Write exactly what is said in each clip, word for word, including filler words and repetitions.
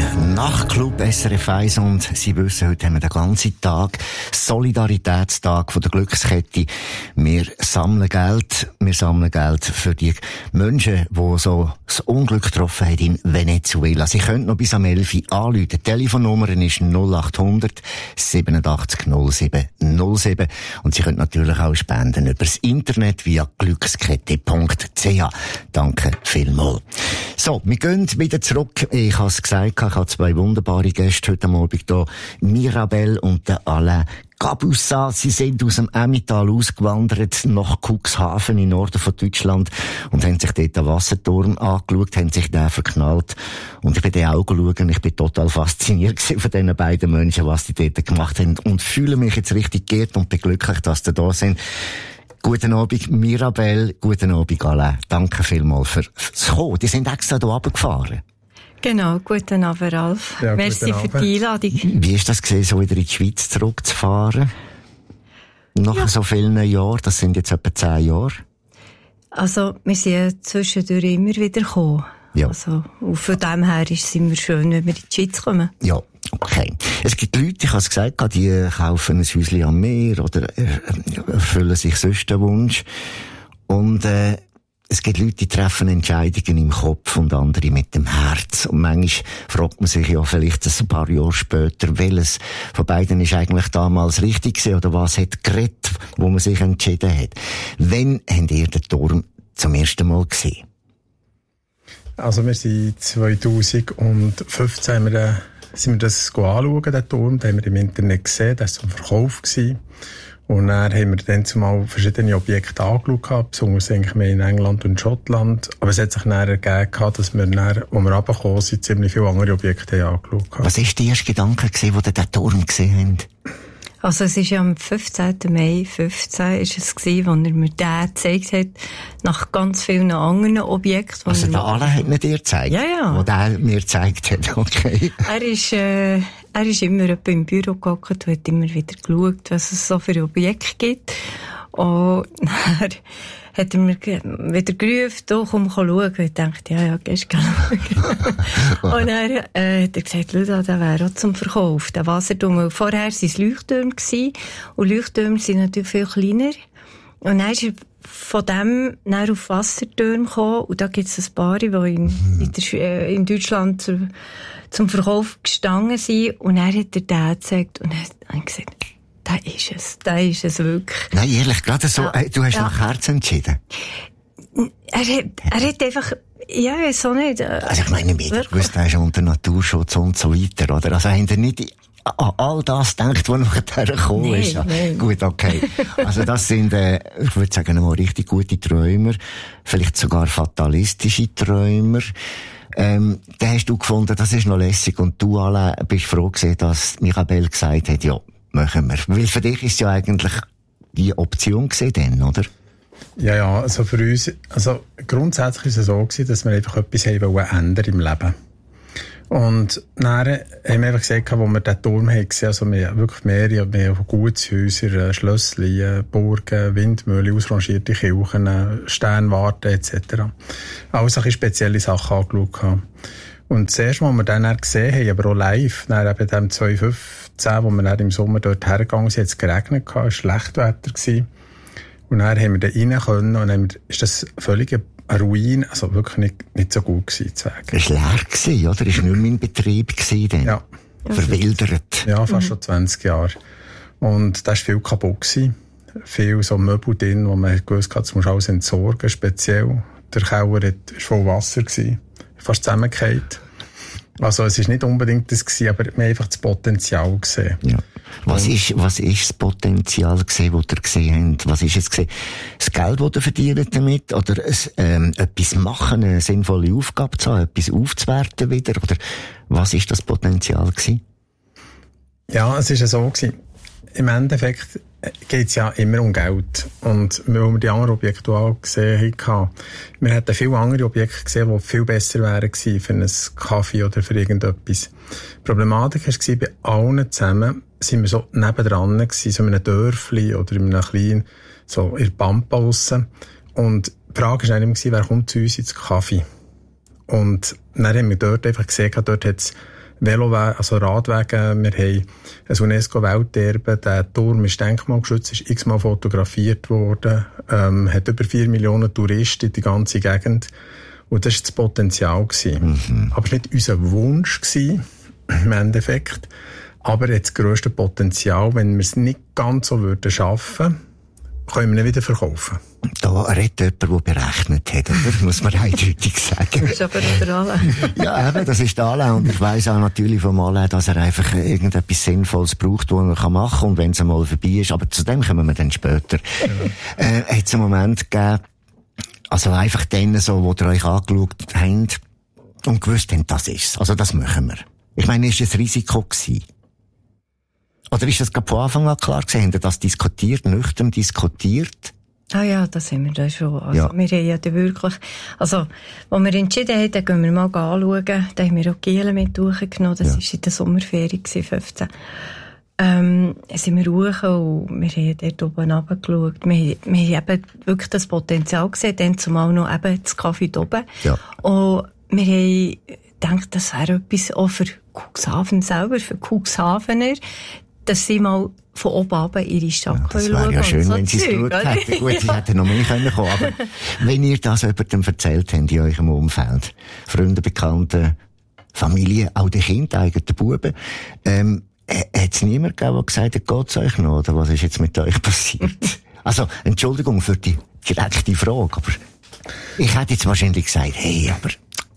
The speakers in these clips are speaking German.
Nachtclub S R F eins und Sie wissen, heute haben wir den ganzen Tag Solidaritätstag von der Glückskette. Wir sammeln Geld, wir sammeln Geld für die Menschen, die so das Unglück getroffen haben in Venezuela. Sie können noch bis am elf Uhr anrufen. Die Telefonnummer ist null acht hundert siebenundachtzig null sieben null sieben und Sie können natürlich auch spenden über das Internet via glückskette punkt c h. Danke vielmals. So, wir gehen wieder zurück. Ich habe es gesagt, ich habe zwei wunderbare Gäste heute Abend hier. Mirabelle und der Alain Cabusat. Sie sind aus dem Emmental ausgewandert nach Cuxhaven im Norden von Deutschland und haben sich dort den Wasserturm angeschaut, haben sich den verknallt. Und ich bin den auch geschaut und ich bin total fasziniert von diesen beiden Menschen, was die dort gemacht haben und fühle mich jetzt richtig geehrt und bin glücklich, dass sie da sind. Guten Abend, Mirabelle. Guten Abend, Alain. Danke vielmals fürs Kommen. Die sind extra hier runtergefahren. Genau, guten Abend, Ralf. Ja, merci für die Einladung. Wie ist das gewesen, so wieder in die Schweiz zurückzufahren? Nach ja. so vielen Jahren, das sind jetzt etwa zehn Jahre. Also, wir sind ja zwischendurch immer wieder gekommen. Ja. Also, und von dem her ist es immer schön, wenn wir in die Schweiz kommen. Ja, okay. Es gibt Leute, ich habe es gesagt, die kaufen ein Häuschen am Meer oder erfüllen sich sonst den Wunsch. Und, äh, es gibt Leute, die treffen Entscheidungen im Kopf und andere mit dem Herz. Und manchmal fragt man sich ja vielleicht ein paar Jahre später, welches von beiden ist eigentlich damals richtig gewesen oder was hat geredet, wo man sich entschieden hat. Wann habt ihr den Turm zum ersten Mal gesehen? Also wir sind zweitausendfünfzehn haben wir, sind wir das anschauen, den Turm, den haben wir im Internet gesehen, der war zum Verkauf gewesen. Und dann haben wir dann zumal verschiedene Objekte angeschaut, besonders eigentlich mehr in England und Schottland. Aber es hat sich dann ergeben, dass wir dann, als wir runtergekommen sind, ziemlich viele andere Objekte angeschaut haben. Was war der erste Gedanke, als ihr den Turm gesehen habt? Also es ist ja am fünfzehnten Mai fünfzehn ist es gewesen, wo er mir den gezeigt hat, nach ganz vielen anderen Objekten. Also der Alain hat nicht dir gezeigt? Ja, ja. Wo der mir gezeigt hat, okay. Er ist, äh, er ist immer etwa im Büro gehockt und hat immer wieder geschaut, was es so für Objekte gibt. Und dann hat er mir wieder gerufen, da komm, komm schauen. Und ich dachte, ja, ja, gehst du schauen. Und dann äh, hat er gesagt, schau da, der wäre auch zum Verkauf, der Wasserturm. Vorher waren es Leuchttürme gewesen, und Leuchttürme sind natürlich viel kleiner. Und dann ist er von dem dann auf Wasserturm gekommen, und da gibt es ein paar, die in, in, der, äh, in Deutschland zu, zum Verkauf gestanden sind. Und dann hat er den gezeigt und hat gesagt, da ist es, da ist es wirklich. Nein, ehrlich, gerade so, ja, du hast ja. nach Herz entschieden. Er hat, er hat einfach, ja, so nicht. Also ich meine, wir gewusst, er ist unter Naturschutz und so weiter, oder? Also haben ihr nicht an all das gedacht, was nachher gekommen nee, ist? Ja. Nee. Gut, okay. Also das sind, äh, ich würde sagen, mal richtig gute Träumer, vielleicht sogar fatalistische Träumer. Ähm, dann hast du gefunden, das ist noch lässig, und du alle bist froh gewesen, dass Mirabelle gesagt hat, ja, machen wir. Weil für dich ist ja eigentlich die Option gewesen, dann, oder? Ja, ja, also für uns, also grundsätzlich ist es so gewesen, dass wir einfach etwas haben wollen ändern im Leben. Und dann haben wir einfach gesagt, wo wir den Turm haben gesehen, also wir haben wirklich mehrere, wir haben Gutshäuser, Schlösschen, Burgen, Windmühlen, ausrangierte Kirchen, Sternwarte et cetera. Also ein spezielle Sachen angeschaut. Und das erste Mal, als wir dann gesehen haben, aber auch live, dann eben dem zweitausendfünfzehn, wo wir dann im Sommer dort hergegangen sind, hat es geregnet, es war Schlechtwetter gewesen. Und dann haben wir da rein können, und dann ist das völlig eine Ruine, also wirklich nicht, nicht so gut gewesen zu sagen. Es war leer gewesen, oder? Es war nicht mehr in Betrieb gewesen, dann. Ja. Verwildert. Ja, fast mhm. schon zwanzig Jahre. Und da war viel kaputt gewesen. Viel so Möbel drin, wo man gewusst hat, das muss alles entsorgen, speziell. Der Keller war voll Wasser gewesen. Fast zusammengefallen. Also es war nicht unbedingt das gewesen, aber wir haben einfach das Potenzial gesehen. Ja. Was und ist, was ist das Potenzial gesehen, das ihr gesehen habt? Was ist es gesehen? Das Geld, das ihr verdient damit? Oder es, ähm, etwas machen, eine sinnvolle Aufgabe zu haben, etwas aufzuwerten wieder? Oder was ist das Potenzial gewesen? Ja, es ist ja so gewesen. Im Endeffekt geht es ja immer um Geld. Und weil wir die anderen Objekte auch gesehen haben, wir hätten viele andere Objekte gesehen, die viel besser wären gewesen für einen Kaffee oder für irgendetwas. Die Problematik war, bei allen zusammen sind wir so nebendran gewesen, so in einem Dörfli oder in einem kleinen, so in der Pampa aussen. Und die Frage war dann immer, wer kommt zu uns ins Kaffee? Und dann haben wir dort einfach gesehen, dort hat es Velowege, also Radwege, wir haben ein UNESCO-Welterbe, der Turm ist denkmalgeschützt, ist x-mal fotografiert worden, ähm, hat über vier Millionen Touristen in die ganze Gegend. Und das war das Potenzial gewesen. Mhm. Aber es war nicht unser Wunsch gewesen, im Endeffekt. Aber jetzt das grösste Potenzial, wenn wir es nicht ganz so würden schaffen, können wir ihn wieder verkaufen. Da redet jemand, der berechnet hat, oder? Muss man eindeutig sagen. Das ist aber nicht der Alain. Ja, eben, das ist der Alain. Und ich weiss auch natürlich vom Alain, dass er einfach irgendetwas Sinnvolles braucht, was er machen kann, und wenn es einmal vorbei ist. Aber zu dem kommen wir dann später. Ja. Äh, hat es einen Moment gegeben, also einfach denen so, wo ihr euch angeschaut habt und gewusst habt, das ist's. Also das machen wir. Ich meine, ist es ein Risiko gewesen? Oder ist das gerade von Anfang an klar gewesen? Habt ihr das diskutiert, nüchtern diskutiert? Ah ja, das haben wir da schon. Also, ja. Wir haben ja da wirklich, also, als wir entschieden haben, dann gehen wir mal anschauen, da haben wir auch Gielen mit durchgenommen, das war ja. in der Sommerferien fünfzehn. Ähm, sind wir hoch und wir haben dort oben runtergeschaut. Wir, wir haben eben wirklich das Potenzial gesehen, dann zumal noch eben das Kaffee oben. Ja. Und wir haben gedacht, das wäre etwas auch für Cuxhaven selber, für Cuxhavener, dass sie mal von oben runter ihre Stadt ja, das schauen Das wäre ja schön, so wenn sie es geschaut hätten. Gut, sie hätten noch mehr können kommen. Aber wenn ihr das jemandem erzählt habt in eurem Umfeld, Freunde, Bekannte, Familie, auch die Kinder, eigene Buben, ähm, hat es niemand gegeben, der gesagt hat, geht's euch noch? Oder was ist jetzt mit euch passiert? Also, Entschuldigung für die direkte Frage, aber ich hätte jetzt wahrscheinlich gesagt, hey, aber...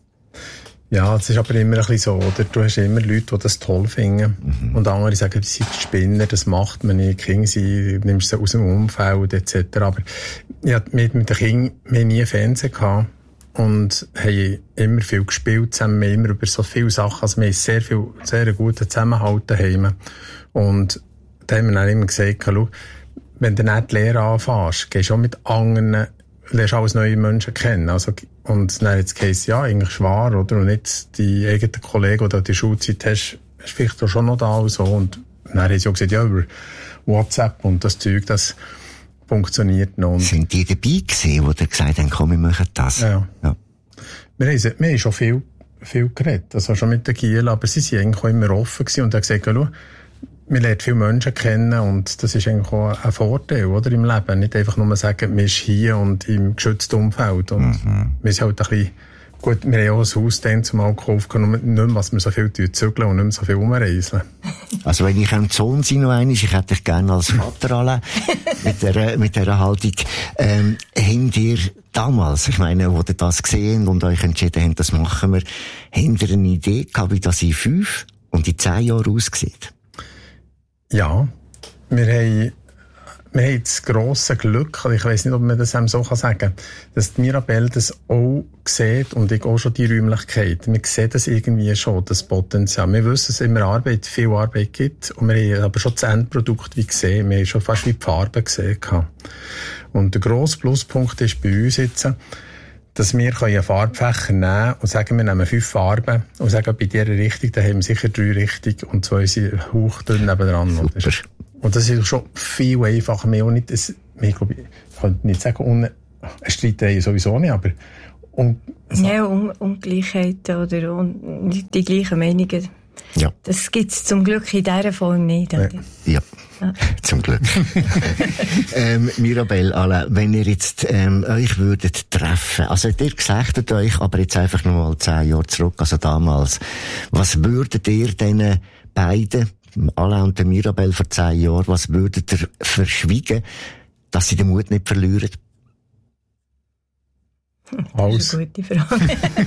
Ja, es ist aber immer ein bisschen so, oder? Du hast immer Leute, die das toll finden. Mhm. Und andere sagen, das sind Spinner, das macht man nicht. Kinder sind, nimmst sie aus dem Umfeld, et cetera. Aber ja, mit, mit den Kindern, wir haben nie Fernsehen gehabt. Und haben immer viel gespielt zusammen, wir haben immer über so viele Sachen, also wir haben sehr viel, sehr guten Zusammenhalt daheim. Und da haben wir dann immer gesagt, schau, wenn du nicht die Lehre anfängst, gehst du auch mit anderen, lernst alles neue Menschen kennen. Also, und dann hat es geheißen, ja, eigentlich wahr, oder? Und nicht die eigenen Kollegen, die du die Schulzeit hast, ist vielleicht auch schon noch da und so. Und dann haben sie auch gesagt, ja, über WhatsApp und das Zeug, das funktioniert noch. Sind die dabei gewesen, die gesagt haben, komm, wir machen das? Ja. ja. Wir, haben, wir haben schon viel, viel geredet, also schon mit den Gielen, aber sie waren eigentlich auch immer offen gewesen und haben gesagt, schau, wir lernen viele Menschen kennen und das ist eigentlich auch ein Vorteil, oder, im Leben. Nicht einfach nur sagen, wir sind hier und im geschützten Umfeld. Und mhm. wir sind halt ein bisschen, gut, wir haben auch ein Haus dann zum gekauft, nicht mehr, was wir so viel zügeln und nicht mehr so viel umreiseln. Also wenn ich ein Sohn sein noch einmal, ich hätte dich gerne als Vater alle mit der, mit dieser Haltung. Ähm, habt ihr damals, ich meine, wo ihr das gesehen und euch entschieden habt, das machen wir, habt ihr eine Idee gehabt, wie das in fünf und in zehn Jahren aussieht? Ja, wir haben, wir haben das grosse Glück, ich weiss nicht, ob man das einem so sagen kann, dass die Mirabelle das auch sieht und ich auch schon die Räumlichkeit. Wir sehen das irgendwie schon, das Potenzial. Wir wissen, dass es immer Arbeit, viel Arbeit gibt und wir haben aber schon das Endprodukt wie gesehen. Wir haben schon fast wie die Farbe gesehen. Und der grosse Pluspunkt ist bei uns jetzt, dass wir einen Farbfächer nehmen und sagen, wir nehmen fünf Farben und sagen, bei dieser Richtung, da haben wir sicher drei Richtungen und zwei sind hauchdünn nebendran. Super. Und das ist schon viel einfacher. Wir auch nicht, das, ich glaube, ich könnte nicht sagen, eine Streiterei sowieso nicht, aber un, also ja, Un- Ungleichheiten oder un- nicht die gleichen Meinungen. Ja. Das gibt es zum Glück in dieser Form nicht. Oder? Ja. Ja. Zum Glück. ähm, Mirabelle, Alain, wenn ihr jetzt ähm, euch würdet treffen, also ihr gesagt euch, aber jetzt einfach noch mal zehn Jahre zurück, also damals, was würdet ihr diesen beiden, Alain und der Mirabelle vor zehn Jahren, was würdet ihr verschwiegen, dass sie den Mut nicht verlieren? Das ist eine gute Frage.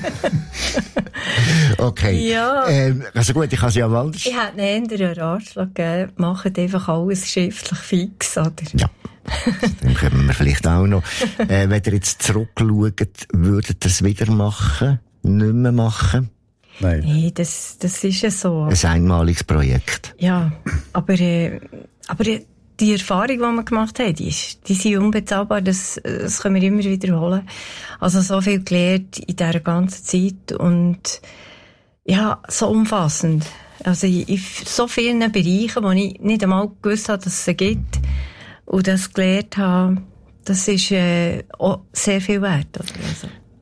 Okay. Ja. Ähm, also gut, ich kann es ja mal anders. Ich hätte einen anderen Ratschlag gegeben, macht einfach alles schriftlich fix, oder? Ja. Dann können wir vielleicht auch noch. Äh, wenn ihr jetzt zurückschaut, würdet ihr es wieder machen? Nicht mehr machen? Nein. Nee, das, das ist ja so. Ein einmaliges Projekt. Ja, aber, äh, aber äh, die Erfahrung, die wir gemacht haben, die, ist, die sind unbezahlbar, das, das können wir immer wiederholen. Also so viel gelernt in dieser ganzen Zeit und ja, so umfassend. Also in, in so vielen Bereichen, wo ich nicht einmal gewusst habe, dass es sie gibt und das gelernt habe, das ist äh, auch sehr viel wert. Also.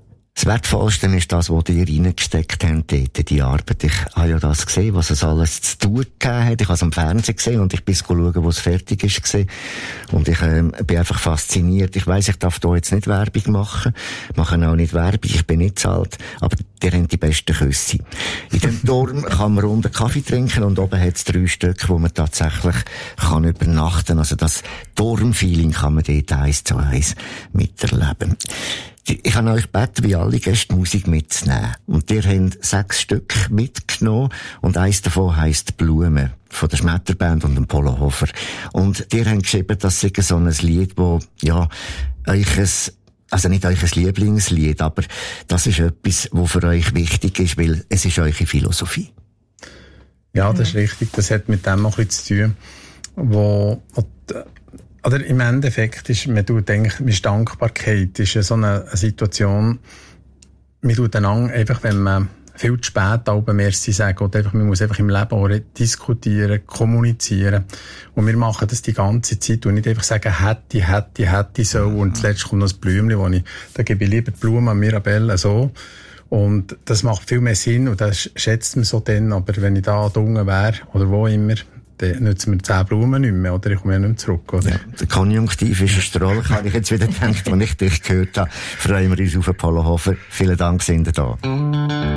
Das Wertvollste ist das, was ihr reingesteckt habt, dort, die Arbeit. Ich habe ja das gesehen, was es alles zu tun gegeben hat. Ich habe es am Fernsehen gesehen und ich bin schauen, wo es fertig ist gesehen. Und ich ähm, bin einfach fasziniert. Ich weiss, ich darf da jetzt nicht Werbung machen, mache auch nicht Werbung, ich bin nicht zu alt, aber die haben die besten Küsse. In dem Turm kann man unten Kaffee trinken und oben hat es drei Stück, wo man tatsächlich kann übernachten. Also das Turmfeeling kann man dort eins zu eins miterleben. Ich habe euch gebeten, wie alle Gäste Musik mitzunehmen. Und ihr habt sechs Stück mitgenommen. Und eins davon heisst Blumen. Von der Schmetterband und dem Polo Hofer. Und ihr habt geschrieben, das sei so ein Lied, wo, ja, euch ein, also nicht euch ein Lieblingslied, aber das ist etwas, was für euch wichtig ist, weil es ist eure Philosophie. Ja, das ist richtig. Das hat mit dem auch etwas zu tun, wo, oder im Endeffekt ist, man tut eigentlich, mit Dankbarkeit ist so eine, eine Situation, man tut einander einfach, wenn man viel zu spät oben Merci sagen, oder einfach, man muss einfach im Leben auch diskutieren, kommunizieren. Und wir machen das die ganze Zeit und nicht einfach sagen, hätte, hätte, hätte so, und zuletzt kommt noch das Blümchen, wo ich, da gebe ich lieber die Blumen an Mirabelle, so. Und das macht viel mehr Sinn und das schätzt man so dann, aber wenn ich da unten wäre, oder wo immer, dann nützen wir zehn Blumen nicht mehr, oder ich komme ja nicht mehr zurück, oder? Ja, der Konjunktiv ist ein Strohlich, habe ich jetzt wieder gedacht, als ich dich gehört habe. Freuen wir uns auf den Polo Hofer. Vielen Dank, sind ihr da.